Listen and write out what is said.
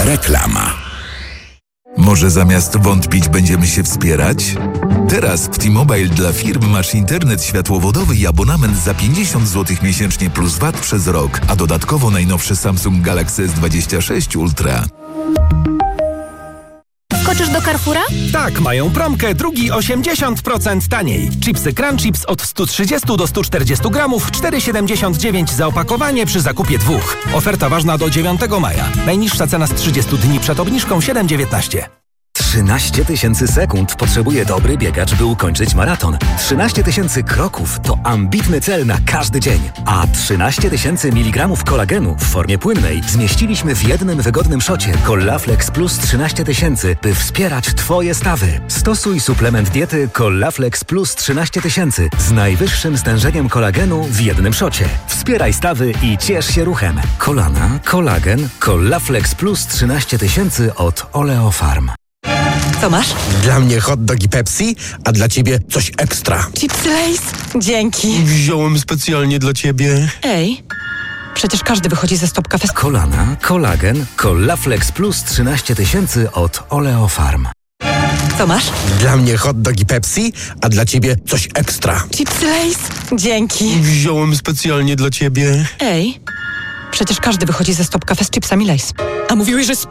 Reklama. Może zamiast wątpić będziemy się wspierać? Teraz w T-Mobile dla firm masz internet światłowodowy i abonament za 50 zł miesięcznie plus VAT przez rok, a dodatkowo najnowszy Samsung Galaxy S26 Ultra. Skoczysz do Carrefoura? Tak, mają promkę, drugi 80% taniej. Chipsy Crunchips od 130 do 140 gramów, 4,79 za opakowanie przy zakupie 2. Oferta ważna do 9 maja. Najniższa cena z 30 dni przed obniżką 7,19. 13 000 sekund potrzebuje dobry biegacz, by ukończyć maraton. 13 000 kroków to ambitny cel na każdy dzień. A 13 000 mg kolagenu w formie płynnej zmieściliśmy w jednym wygodnym szocie Collaflex Plus 13 000, by wspierać Twoje stawy. Stosuj suplement diety Collaflex Plus 13 000 z najwyższym stężeniem kolagenu w jednym szocie. Wspieraj stawy i ciesz się ruchem. Kolana, kolagen, Collaflex Plus 13 000 od Oleofarm. Co masz? Dla mnie hot dog i Pepsi, a dla ciebie coś ekstra. Chipsy Lay's? Dzięki. Wziąłem specjalnie dla ciebie. Ej, przecież każdy wychodzi ze Stop Cafe. Kolana, kolagen, Collaflex Plus 13 000 od Oleofarm. Co masz? Dla mnie hot dog i Pepsi, a dla ciebie coś ekstra. Chipsy Lay's? Dzięki. Wziąłem specjalnie dla ciebie. Ej, przecież każdy wychodzi ze Stop Cafe z chipsami Lay's. A mówiłeś, że